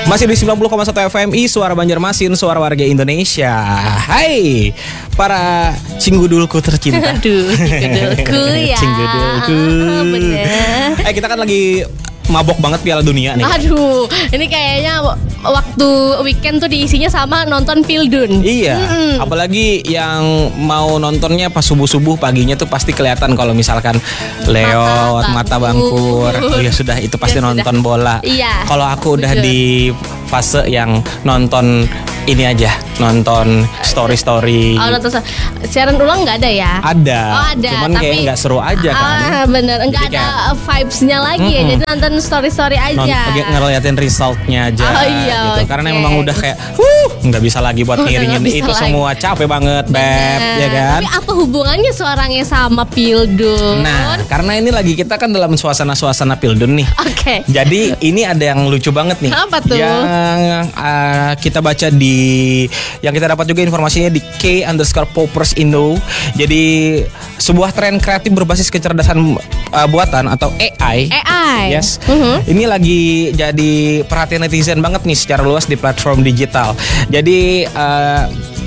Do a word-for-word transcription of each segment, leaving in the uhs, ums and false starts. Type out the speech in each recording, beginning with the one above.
Masih di sembilan puluh koma satu F M I, Suara Banjarmasin, Suara Warga Indonesia. Hai, para cinggudulku tercinta. Aduh, cinggudulku ya. Cinggudulku. Bener. Eh, kita kan lagi mabok banget Piala Dunia nih. Aduh, ini kayaknya waktu weekend tuh diisinya sama nonton Pildun. Iya, mm-hmm. Apalagi yang mau nontonnya pas subuh-subuh paginya tuh pasti kelihatan kalau misalkan lewat mata bangkur. Iya sudah, itu pasti ya, nonton sudah. Bola. Iya. Kalau aku udah betul. Di fase yang nonton ini aja, nonton story-story. Oh, nonton siaran ulang nggak ada ya? Ada. Oh, ada. Cuman tapi, kayak nggak seru aja kan? Ah, bener, nggak ada kayak, vibes-nya lagi mm-mm. ya. Jadi nonton story-story aja. Nonton, ngeliatin result-nya aja. Oh iya. Gitu. Okay. Karena memang udah kayak, huh, nggak bisa lagi buat ngiringin itu lagi. Semua capek banget, Beb, ya kan? Tapi apa hubungannya suaranya sama Pildun? Nah, karena ini lagi kita kan dalam suasana-suasana Pildun nih. Oke. Okay. Jadi ini ada yang lucu banget nih. Apa tuh? Yang uh, kita baca di, yang kita dapat juga informasinya di K underscore Poppers Indo. Jadi sebuah tren kreatif berbasis kecerdasan uh, buatan atau A I. A I. Yes. Uh-huh. Ini lagi jadi perhatian netizen banget nih secara luas di platform digital. Jadi uh,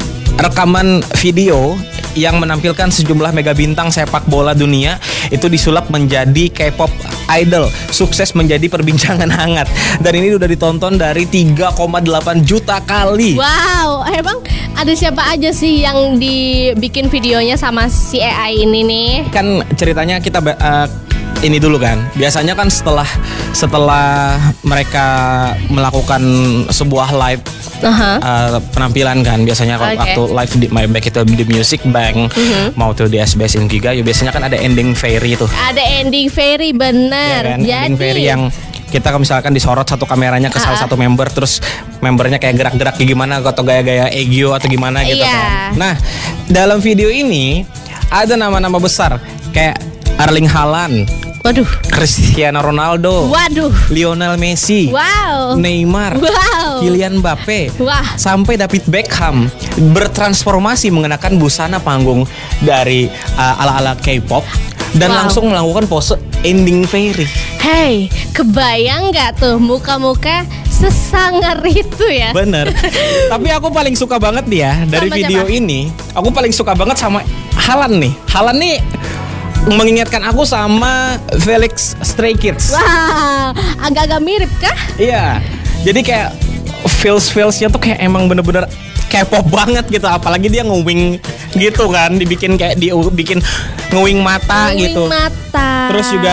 rekaman video yang menampilkan sejumlah mega bintang sepak bola dunia itu disulap menjadi K-pop idol, sukses menjadi perbincangan hangat. Dan ini udah ditonton dari tiga koma delapan juta kali. Wow, emang ada siapa aja sih yang dibikin videonya sama si A I ini nih? Kan ceritanya kita uh, ini dulu kan. Biasanya kan setelah setelah mereka melakukan sebuah live uh-huh. uh, penampilan kan, biasanya okay. waktu live di My Back itu di Music Bank, uh-huh. mau tuh di S B S Inkiga, ya biasanya kan ada ending fairy tuh. Ada ending fairy bener. Ya kan? Jadi ending fairy yang kita misalkan disorot satu kameranya ke uh-huh. salah satu member, terus membernya kayak gerak-gerak kayak gimana atau gaya-gaya Egyo atau gimana gitu yeah. kan. Nah, dalam video ini ada nama-nama besar kayak Erling Haaland, waduh, Cristiano Ronaldo, waduh, Lionel Messi, wow, Neymar, wow, Kylian Mbappe, wah, sampai David Beckham bertransformasi mengenakan busana panggung dari uh, ala-ala K-pop dan wow. langsung melakukan pose ending fairy. Hey, kebayang nggak tuh muka-muka sesangar itu ya? Bener. Tapi aku paling suka banget nih ya dari sama video siapa? Ini. Aku paling suka banget sama Haaland nih. Haaland nih mengingatkan aku sama Felix Stray Kids. Wah, agak-agak mirip kah? Iya. Jadi kayak feels-feelsnya tuh kayak emang bener-bener K-pop banget gitu. Apalagi dia ngewing gitu kan, dibikin kayak dibikin ngewing mata ngewing gitu. Mata. Terus juga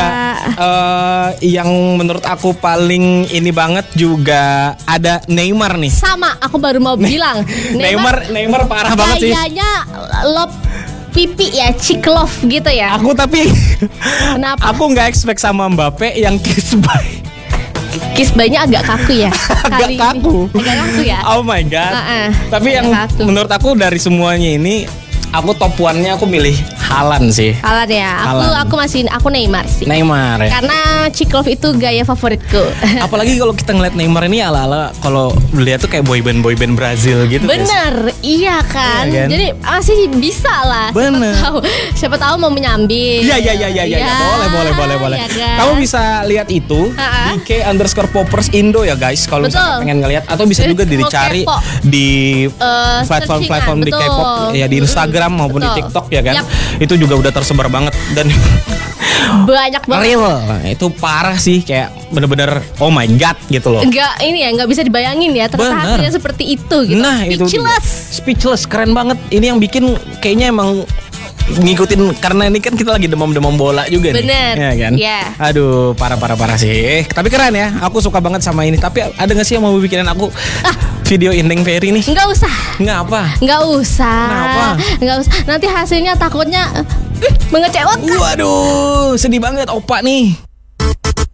uh, yang menurut aku paling ini banget juga ada Neymar nih. Sama, aku baru mau ne- bilang. Neymar Neymar parah banget sih. Kayaknya love pipi ya, chick love gitu ya. Aku tapi kenapa? Aku nggak expect sama Mbappe yang kiss by. Kiss by-nya agak kaku ya. Agak kaku. Ini. Agak kaku ya. Oh my god. Uh-uh. Tapi agak yang kaku. Menurut aku dari semuanya ini, aku top one-nya aku milih Haaland sih. Haaland ya. Aku Haaland. aku masih aku Neymar sih. Neymar ya. Karena chick love itu gaya favoritku. Apalagi kalau kita ngeliat Neymar ini ala-ala kalau lihat tuh kayak boyband boyband Brazil gitu. Bener, guys. Iya kan? Iya kan? Jadi masih bisa lah. Bener. Siapa tahu, siapa tahu mau menyambil. Iya iya iya iya ya. ya. Boleh boleh boleh boleh. Ya kan? Kamu bisa lihat itu Ha-ha. di K underscore Poppers Indo ya guys. Kalau misalnya pengen ngeliat atau bisa juga dicari di uh, platform-platform di K-pop ya, di Instagram maupun betul. Di TikTok ya kan. Yep. Itu juga udah tersebar banget dan banyak banget. Real, itu parah sih, kayak bener-bener oh my god gitu loh. Enggak ini ya, nggak bisa dibayangin ya ternyata hasilnya seperti itu gitu. Nah, speechless. Itu speechless, keren banget. Ini yang bikin kayaknya emang ngikutin karena ini kan kita lagi demam-demam bola juga nih. Bener. Ya kan? Yeah. Aduh, parah-parah-parah sih. Tapi keren ya. Aku suka banget sama ini. Tapi ada nggak sih yang mau bikinin aku ah. video ending fairy nih? Nggak usah. Nggak apa? Nggak usah. Kenapa? Nggak usah. Nanti hasilnya takutnya uh, mengecewakan. Waduh, sedih banget opa nih.